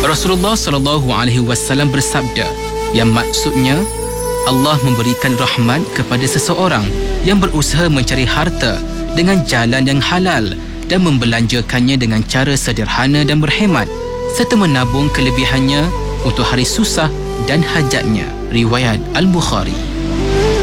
Rasulullah SAW bersabda, yang maksudnya Allah memberikan rahmat kepada seseorang yang berusaha mencari harta dengan jalan yang halal dan membelanjakannya dengan cara sederhana dan berhemat, serta menabung kelebihannya untuk hari susah dan hajatnya. Riwayat Al-Bukhari.